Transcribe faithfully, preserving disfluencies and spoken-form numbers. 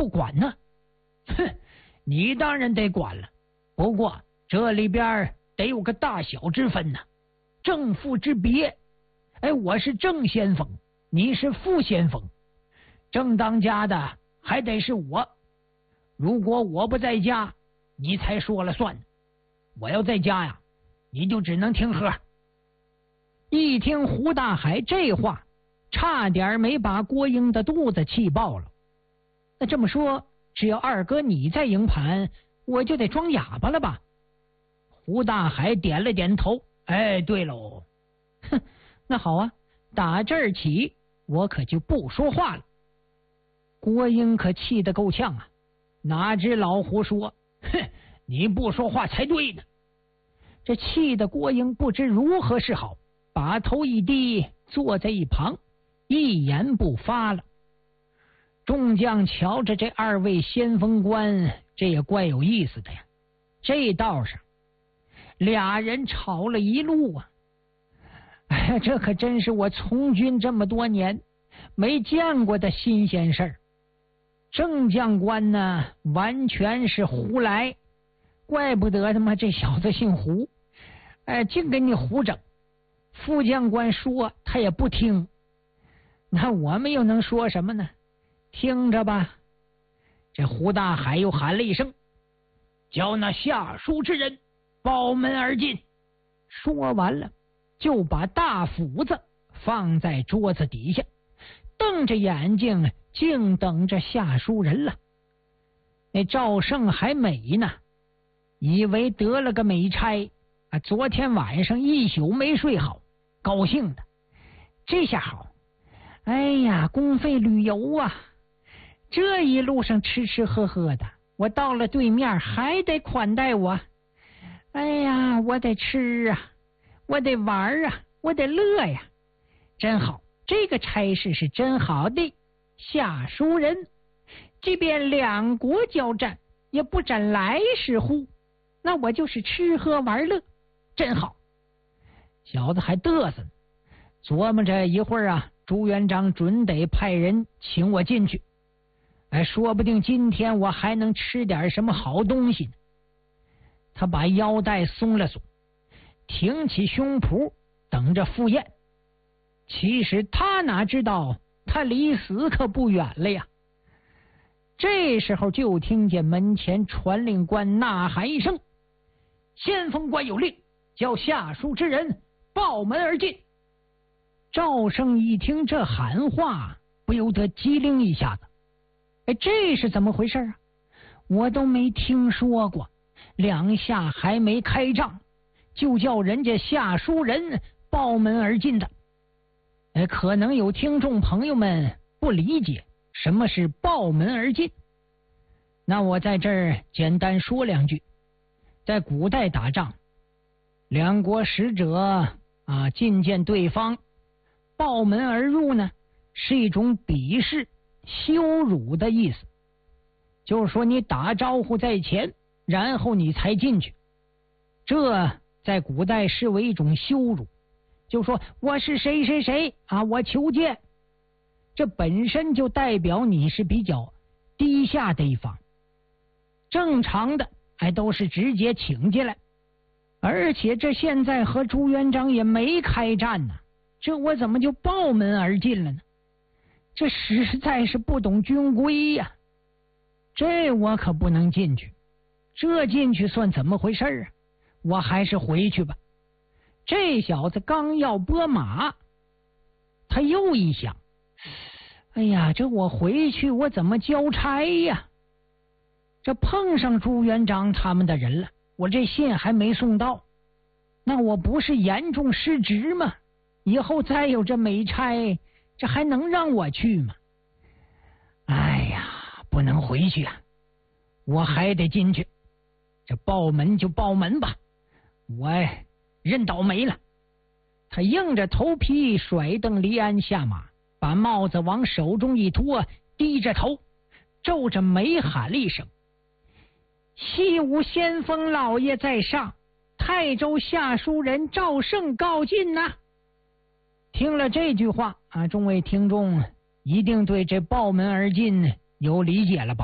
不管呢？哼，你当然得管了，不过这里边得有个大小之分呢，正负之别。哎，我是正先锋，你是副先锋，正当家的还得是我。如果我不在家，你才说了算。我要在家呀，你就只能听喝。一听胡大海这话，差点没把郭英的肚子气爆了。那这么说，只要二哥你在营盘，我就得装哑巴了吧？胡大海点了点头，哎，对喽。哼，那好啊，打这儿起，我可就不说话了。郭英可气得够呛啊，哪知老胡说，哼，你不说话才对呢。这气得郭英不知如何是好，把头一低，坐在一旁，一言不发了。众将瞧着这二位先锋官，这也怪有意思的呀。这道上俩人吵了一路啊，哎呀，这可真是我从军这么多年没见过的新鲜事儿。正将官呢，完全是胡来，怪不得他妈这小子姓胡，哎，净跟你胡整。副将官说他也不听，那我们又能说什么呢？听着吧。这胡大海又喊了一声，叫那下书之人报门而进。说完了，就把大斧子放在桌子底下，瞪着眼睛静等着下书人了。那赵胜还美呢，以为得了个美差啊，昨天晚上一宿没睡好，高兴的这下好，哎呀，公费旅游啊，这一路上吃吃喝喝的，我到了对面还得款待我，哎呀，我得吃啊，我得玩啊，我得乐呀，真好，这个差事是真好的。下书人，即便两国交战，也不斩来使乎？那我就是吃喝玩乐，真好。小子还嘚瑟呢，琢磨着一会儿啊，朱元璋准得派人请我进去，哎，说不定今天我还能吃点什么好东西呢。他把腰带松了松，挺起胸脯，等着赴宴。其实他哪知道，他离死可不远了呀。这时候就听见门前传令官呐喊一声：“先锋官有令，叫下书之人报门而进。”赵胜一听这喊话，不由得机灵一下子。哎，这是怎么回事啊？我都没听说过，两下还没开仗，就叫人家下书人报门而进的。哎，可能有听众朋友们不理解什么是报门而进，那我在这儿简单说两句。在古代打仗，两国使者啊觐见对方，报门而入呢，是一种鄙视、羞辱的意思。就是说你打招呼在前，然后你才进去，这在古代视为一种羞辱。就说我是谁谁谁啊，我求见，这本身就代表你是比较低下的一方。正常的还都是直接请进来，而且这现在和朱元璋也没开战呢，这我怎么就报门而进了呢？这实在是不懂军规呀、啊！这我可不能进去，这进去算怎么回事啊？我还是回去吧。这小子刚要拨马，他又一想，哎呀，这我回去我怎么交差呀？这碰上朱元璋他们的人了，我这信还没送到，那我不是严重失职吗？以后再有这美差，这还能让我去吗？哎呀，不能回去啊，我还得进去。这报门就报门吧，我认倒霉了。他硬着头皮甩蹬离鞍下马，把帽子往手中一托，低着头皱着眉喊了一声：“西吴先锋老爷在上，泰州下书人赵胜告进呐、啊！”听了这句话啊，众位听众一定对这报门而进有理解了吧？